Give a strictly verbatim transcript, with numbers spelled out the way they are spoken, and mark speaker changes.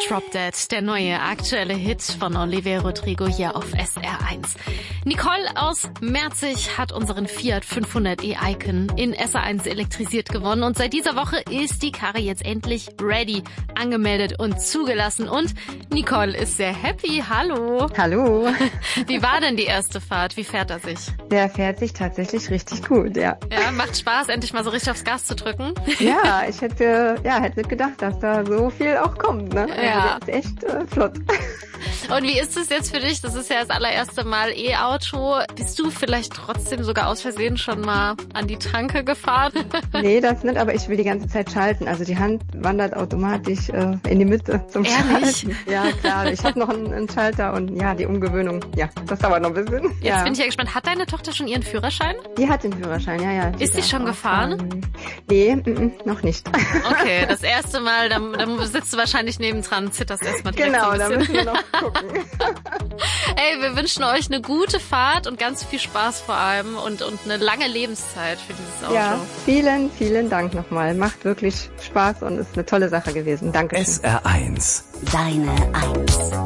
Speaker 1: Drop Dead, der neue aktuelle Hit von Olivia Rodrigo hier auf S R eins. Nicole aus Merzig hat unseren Fiat fünfhundert e Icon in S R eins elektrisiert gewonnen und seit dieser Woche ist die Karre jetzt endlich ready, angemeldet und zugelassen und Nicole ist sehr happy. Hallo.
Speaker 2: Hallo.
Speaker 1: Wie war denn die erste Fahrt? Wie fährt er sich?
Speaker 2: Der fährt sich tatsächlich richtig gut, ja.
Speaker 1: Ja, macht Spaß, endlich mal so richtig aufs Gas zu drücken.
Speaker 2: Ja, ich hätte, ja, hätte nicht gedacht, dass da so viel auch kommt, ne?
Speaker 1: Ja.
Speaker 2: Also der ist echt äh, flott.
Speaker 1: Und wie ist es jetzt für dich? Das ist ja das allererste Mal E-Auto. Bist du vielleicht trotzdem sogar aus Versehen schon mal an die Tanke gefahren?
Speaker 2: Nee, das nicht, aber ich will die ganze Zeit schalten. Also die Hand wandert automatisch äh, in die Mitte zum
Speaker 1: Ehrlich?
Speaker 2: Schalten. Ja, klar. Ich habe noch einen, einen Schalter und ja, die Umgewöhnung, ja, das dauert noch ein bisschen.
Speaker 1: Jetzt
Speaker 2: ja.
Speaker 1: bin ich ja gespannt. Hat deine Tochter schon ihren Führerschein?
Speaker 2: Die hat den Führerschein, ja, ja.
Speaker 1: Ist sie schon gefahren?
Speaker 2: Nee, m -m, noch nicht.
Speaker 1: Okay, das erste Mal, dann, dann sitzt du wahrscheinlich nebendran, zitterst erstmal direkt
Speaker 2: Genau,
Speaker 1: so ein
Speaker 2: da
Speaker 1: bisschen.
Speaker 2: müssen wir noch gucken.
Speaker 1: Hey, wir wünschen euch eine gute Fahrt und ganz viel Spaß vor allem und, und eine lange Lebenszeit für dieses Auto.
Speaker 2: Ja, vielen, vielen Dank nochmal. Macht wirklich Spaß und ist eine tolle Sache gewesen. Danke.
Speaker 3: S R eins.
Speaker 4: Deine Eins.